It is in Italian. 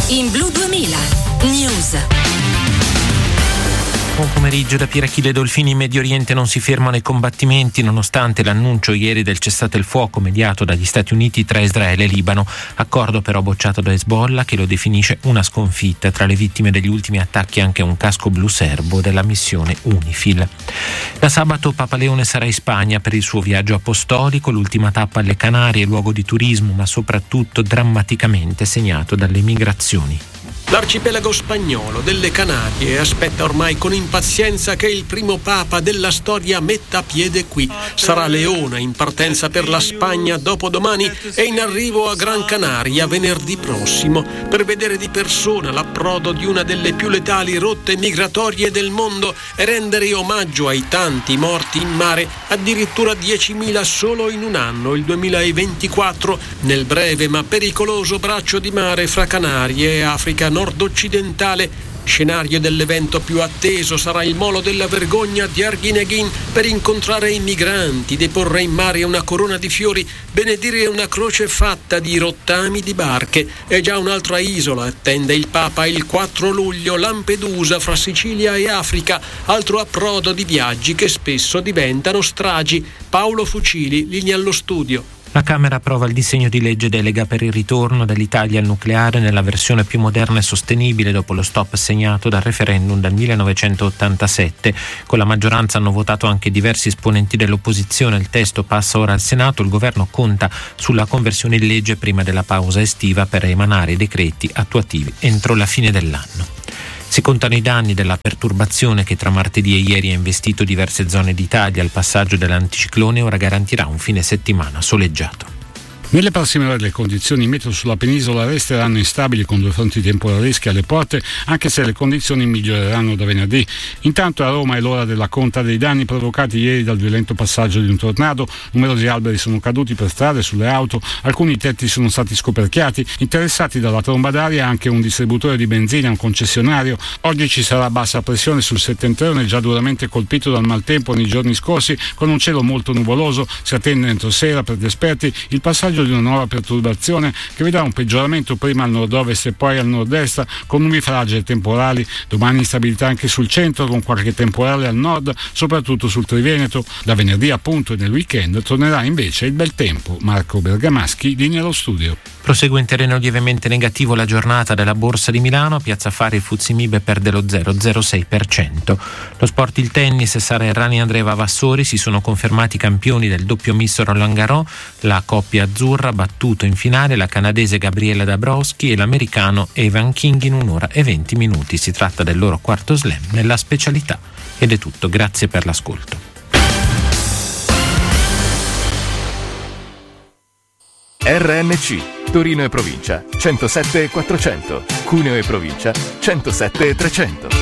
in Blu 2000 News. Buon pomeriggio da Pirachille Dolfini. In Medio Oriente non si fermano i combattimenti nonostante l'annuncio ieri del cessate il fuoco mediato dagli Stati Uniti tra Israele e Libano, accordo però bocciato da Hezbollah che lo definisce una sconfitta. Tra le vittime degli ultimi attacchi anche un casco blu serbo della missione UNIFIL. Da sabato Papa Leone sarà in Spagna per il suo viaggio apostolico, l'ultima tappa alle Canarie, luogo di turismo ma soprattutto drammaticamente segnato dalle migrazioni. L'arcipelago spagnolo delle Canarie aspetta ormai con impazienza che il primo papa della storia metta piede qui. Sarà Leone in partenza per la Spagna dopodomani e in arrivo a Gran Canaria venerdì prossimo per vedere di persona l'approdo di una delle più letali rotte migratorie del mondo e rendere omaggio ai tanti morti in mare, addirittura 10.000 solo in un anno, il 2024, nel breve ma pericoloso braccio di mare fra Canarie e Africa nord-occidentale. Scenario dell'evento più atteso sarà il molo della vergogna di Arguineguín per incontrare i migranti, deporre in mare una corona di fiori, benedire una croce fatta di rottami di barche. E già un'altra isola attende il Papa il 4 luglio, Lampedusa fra Sicilia e Africa, altro approdo di viaggi che spesso diventano stragi. Paolo Fucili, linea allo studio. La Camera approva il disegno di legge delega per il ritorno dell'Italia al nucleare nella versione più moderna e sostenibile dopo lo stop segnato dal referendum del 1987. Con la maggioranza hanno votato anche diversi esponenti dell'opposizione. Il testo passa ora al Senato. Il governo conta sulla conversione in legge prima della pausa estiva per emanare i decreti attuativi entro la fine dell'anno. Si contano i danni della perturbazione che tra martedì e ieri ha investito diverse zone d'Italia. Il passaggio dell'anticiclone ora garantirà un fine settimana soleggiato. Nelle prossime ore le condizioni meteo sulla penisola resteranno instabili con 2 fronti temporaleschi alle porte, anche se le condizioni miglioreranno da venerdì. Intanto a Roma è l'ora della conta dei danni provocati ieri dal violento passaggio di un tornado. Numerosi alberi sono caduti per strade, sulle auto, alcuni tetti sono stati scoperchiati. Interessati dalla tromba d'aria anche un distributore di benzina, un concessionario. Oggi ci sarà bassa pressione sul settentrione, già duramente colpito dal maltempo nei giorni scorsi, con un cielo molto nuvoloso. Si attende entro sera, per gli esperti, il passaggio di una nuova perturbazione che vedrà un peggioramento prima al nord-ovest e poi al nord-est con nubifragi e temporali. Domani instabilità anche sul centro con qualche temporale al nord, soprattutto sul Triveneto. Da venerdì appunto e nel weekend tornerà invece il bel tempo. Marco Bergamaschi, linea allo studio. Prosegue in terreno lievemente negativo la giornata della Borsa di Milano. A Piazza Affari il FTSE MIB perde lo 0,06%. Lo sport, il tennis, Sara Errani e Andreeva Vassori si sono confermati campioni del doppio misto Roland Garros. La coppia azzurra ha battuto in finale la canadese Gabriela Dabrowski e l'americano Evan King in 1 ora e 20 minuti. Si tratta del loro quarto slam nella specialità. Ed è tutto, grazie per l'ascolto. RNC Torino e provincia 107 400, Cuneo e provincia 107 300.